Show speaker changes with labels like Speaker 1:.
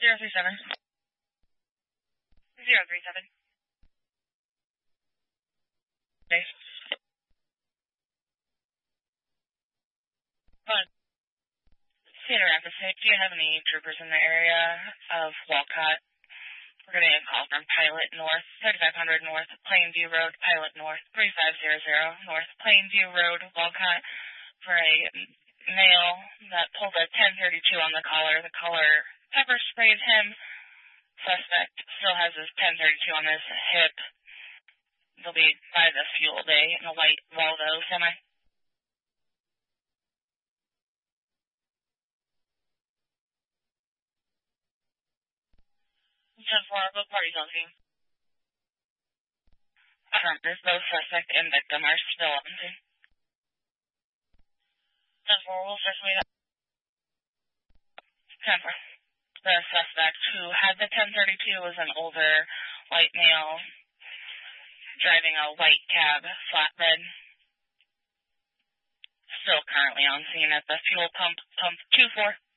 Speaker 1: 037. 037. Dave. Fun. Cedar Rapids, do you have any troopers in the area of Walcott? We're getting a call from Pilot North, 3500 North, Plainview Road, Pilot North, 3500 North, Plainview Road, Walcott, for a male that pulled a 1032 on the collar. The collar pepper sprayed him. Suspect still has his 1032 on his hip. They'll be by the fuel bay in a white Volvo semi. 10-4, both parties on scene. Affirmative, both suspect and victim are still on scene. 10-4, we'll circulate up. 10-4. The suspect who had the 1032 was an older white male driving a white cab flatbed. Still currently on scene at the fuel pump 24.